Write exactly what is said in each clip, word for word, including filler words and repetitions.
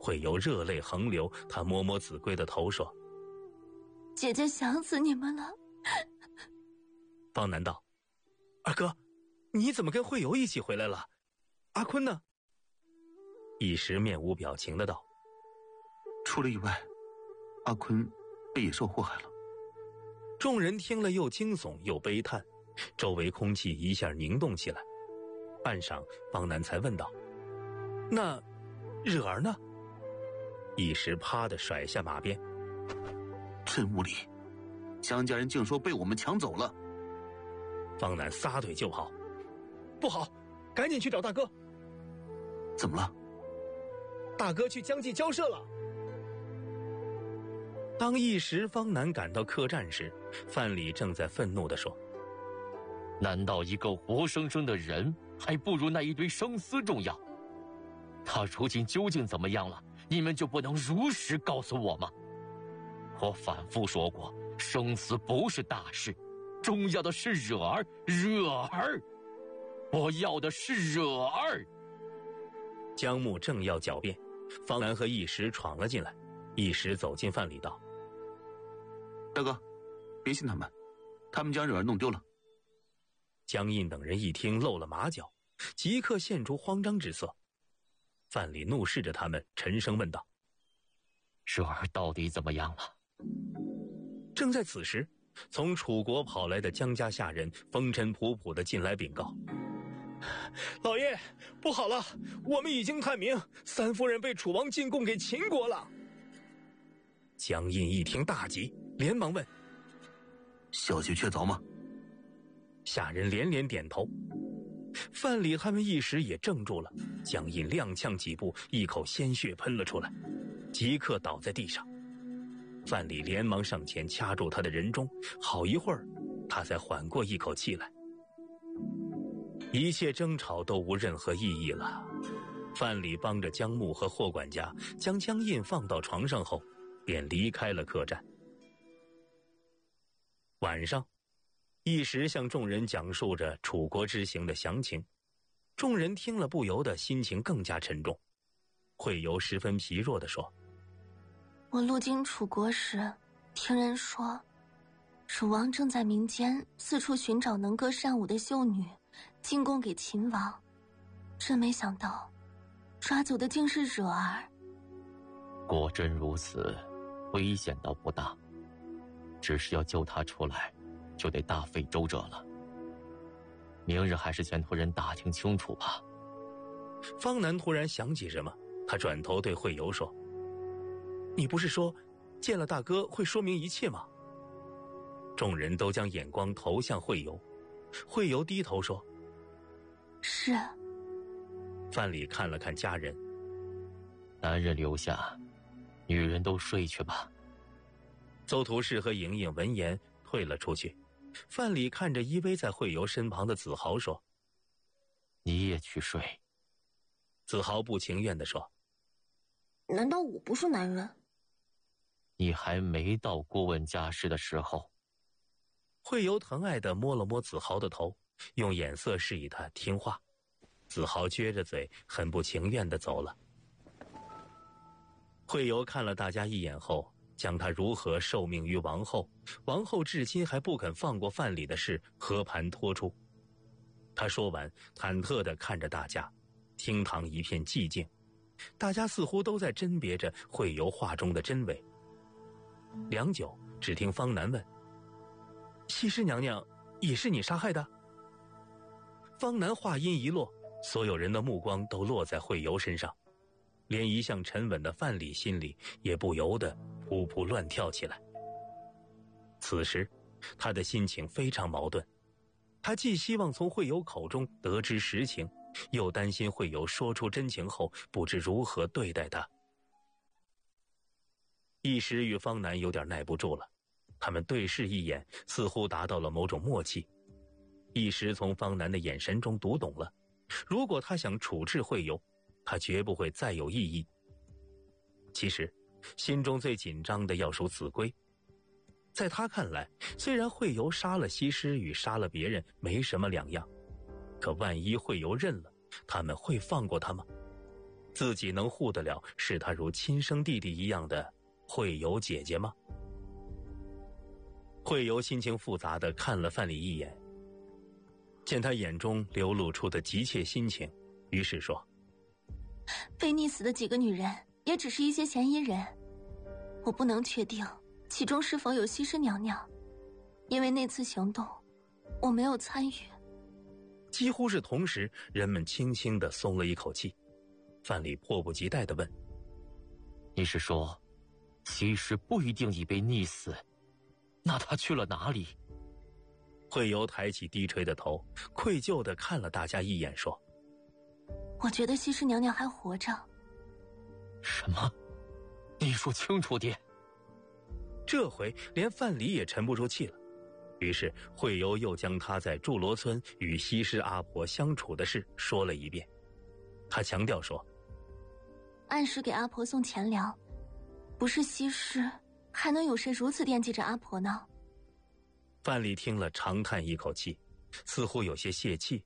会由热泪横流，他摸摸子规的头说： 姐姐想死你们了。 方南道：二哥，你怎么跟会游一起回来了？阿坤呢？一时面无表情的道： 出了意外，阿坤被野兽祸害了。 众人听了又惊悚又悲叹，周围空气一下凝冻起来。半晌，方南才问道：那惹儿呢？一时啪地甩下马鞭： 真无理，江家人竟说被我们抢走了。 方南撒腿就跑：不好，赶紧去找大哥。 怎么了？ 大哥去江记交涉了。当一时方南赶到客栈时，范蠡正在愤怒地说： 难道一个活生生的人还不如那一堆生丝重要？他如今究竟怎么样了？你们就不能如实告诉我吗？我反复说过，生死不是大事，重要的是惹儿，惹儿。我要的是惹儿。 江木正要狡辩，方南和一时闯了进来。一时走进范蠡道： 大哥，别信他们，他们将惹儿弄丢了。 江印等人一听露了马脚，即刻现出慌张之色。范蠡怒视着他们，沉声问道： 惹儿到底怎么样了？ 正在此时，从楚国跑来的江家下人风尘仆仆地进来禀告：老爷，不好了，我们已经探明，三夫人被楚王进贡给秦国了。江印一听大急，连忙问： 消息确凿吗？ 下人连连点头。范蠡他们一时也怔住了，江印踉跄几步，一口鲜血喷了出来，即刻倒在地上。范蠡连忙上前掐住他的人中，好一会儿他才缓过一口气来。一切争吵都无任何意义了。范蠡帮着江木和霍管家将江印放到床上后，便离开了客栈。晚上，一时向众人讲述着楚国之行的详情，众人听了不由得心情更加沉重。会游十分疲弱地说： 我路经楚国时，听人说楚王正在民间四处寻找能歌善舞的秀女进贡给秦王，真没想到抓走的竟是惹儿。 果真如此，危险倒不大，只是要救他出来就得大费周折了。明日还是先托人打听清楚吧。 方南突然想起什么，他转头对会游说：你不是说见了大哥会说明一切吗？众人都将眼光投向会游，会游低头说： 是。 范蠡看了看家人： 男人留下，女人都睡去吧。 邹图氏和莹莹闻言退了出去。范蠡看着依偎在会游身旁的子豪说： 你也去睡。 子豪不情愿地说： 难道我不是男人？ 你还没到过问家事的时候。 会游疼爱地摸了摸子豪的头，用眼色示意他听话。子豪撅着嘴，很不情愿地走了。会游看了大家一眼后，将他如何受命于王后，王后至今还不肯放过范蠡的事和盘托出。他说完，忐忑地看着大家，厅堂一片寂静，大家似乎都在甄别着会游话中的真伪。良久，只听方南问：西施娘娘也是你杀害的？方南话音一落，所有人的目光都落在会游身上，连一向沉稳的范蠡心里也不由得扑扑乱跳起来。此时他的心情非常矛盾，他既希望从会游口中得知实情，又担心会游说出真情后不知如何对待他。一时与方南有点耐不住了，他们对视一眼，似乎达到了某种默契。一时从方南的眼神中读懂了，如果他想处置会游，他绝不会再有异议。其实心中最紧张的要数子规，在他看来，虽然会游杀了西施与杀了别人没什么两样，可万一会游认了，他们会放过他吗？ 自己能护得了视他如亲生弟弟一样的慧柔姐姐吗？慧柔心情复杂地看了范蠡一眼，见他眼中流露出的急切心情，于是说： 被溺死的几个女人也只是一些嫌疑人，我不能确定其中是否有西施娘娘，因为那次行动我没有参与。 几乎是同时，人们轻轻地松了一口气。范蠡迫不及待地问： 你是说西施不一定已被溺死，那她去了哪里？ 慧柔抬起低垂的头，愧疚地看了大家一眼，说： 我觉得西施娘娘还活着。 什么？你说清楚点。 这回连范蠡也沉不住气了，于是慧柔又将他在祝罗村与西施阿婆相处的事说了一遍。他强调说： 按时给阿婆送钱粮，不是西施，还能有谁如此惦记着阿婆呢？ 范蠡听了长叹一口气，似乎有些泄气，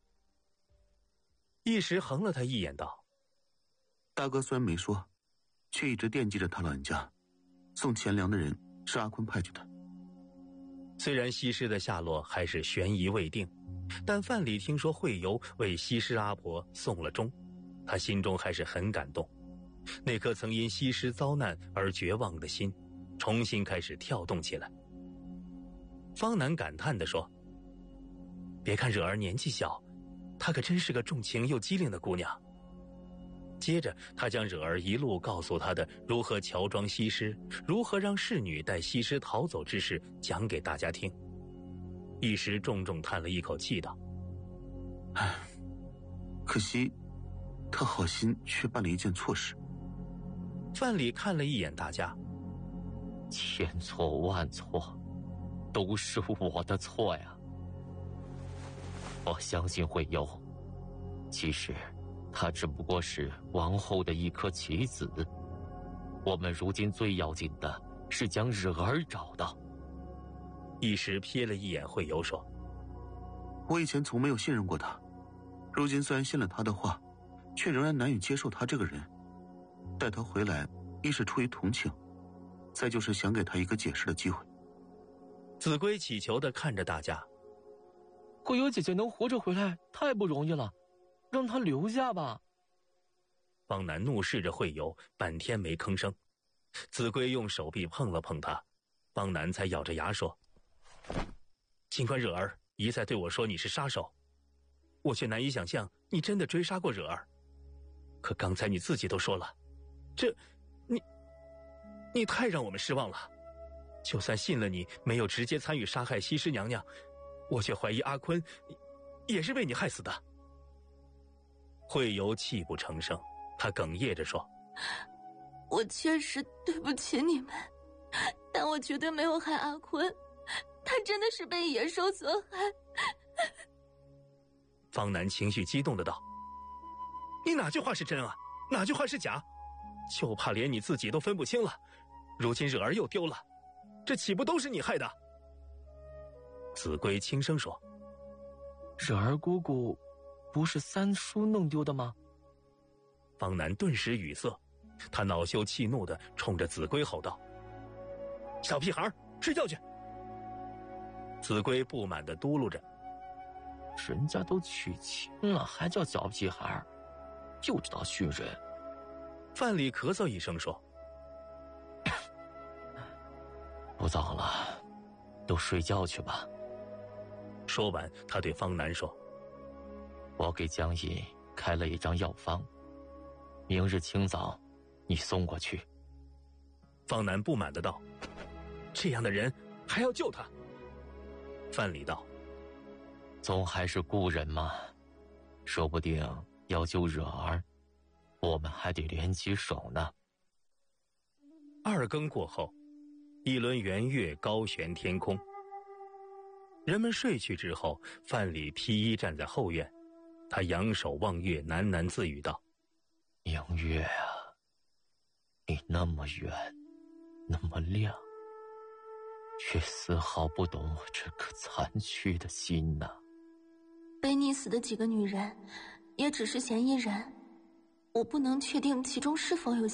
一时横了他一眼道： 大哥虽然没说，却一直惦记着他老人家，送钱粮的人是阿坤派去的。 虽然西施的下落还是悬疑未定，但范蠡听说慧柔为西施阿婆送了终，他心中还是很感动。那颗曾因西施遭难而绝望的心重新开始跳动起来。方南感叹地说：别看惹儿年纪小，她可真是个重情又机灵的姑娘。接着他将惹儿一路告诉他的如何乔装西施，如何让侍女带西施逃走之事讲给大家听，一时重重叹了一口气道： 唉，可惜他好心却办了一件错事。 范蠡看了一眼大家： 千错万错，都是我的错呀。我相信慧柔，其实她只不过是王后的一颗棋子。我们如今最要紧的是将惹儿找到。 一时瞥了一眼慧柔，说： 我以前从没有信任过他，如今虽然信了他的话，却仍然难以接受他这个人。带他回来，一是出于同情，再就是想给他一个解释的机会。 子规祈求地看着大家： 慧柔姐姐能活着回来太不容易了，让她留下吧。 方南怒视着慧柔，半天没吭声。子规用手臂碰了碰他，方南才咬着牙说：尽管惹儿一再对我说你是杀手，我却难以想象你真的追杀过惹儿。可刚才你自己都说了，这你你太让我们失望了。就算信了你没有直接参与杀害西施娘娘，我却怀疑阿坤也是被你害死的。慧柔泣不成声，她哽咽着说： 我确实对不起你们，但我绝对没有害阿坤，他真的是被野兽所害。 方南情绪激动的道：你哪句话是真啊，哪句话是假？就怕连你自己都分不清了，如今惹儿又丢了，这岂不都是你害的？子规轻声说： 惹儿姑姑不是三叔弄丢的吗？ 方南顿时语塞，他恼羞气怒地冲着子规吼道：小屁孩，睡觉去！子规不满地嘟噜着： 人家都娶亲了，还叫小屁孩，就知道训人。 范蠡咳嗽一声说： 不早了，都睡觉去吧。 说完他对方南说： 我给江隐开了一张药方，明日清早你送过去。 方南不满的道：这样的人还要救他？范蠡道： 总还是故人嘛，说不定要救惹儿，我们还得联起手呢。 二更过后，一轮圆月高悬天空。人们睡去之后，范蠡披衣站在后院，他仰首望月，喃喃自语道： 明月啊，你那么圆，那么亮，却丝毫不懂我这颗残缺的心呐、啊。 被溺死的几个女人也只是嫌疑人， 我不能确定其中是否有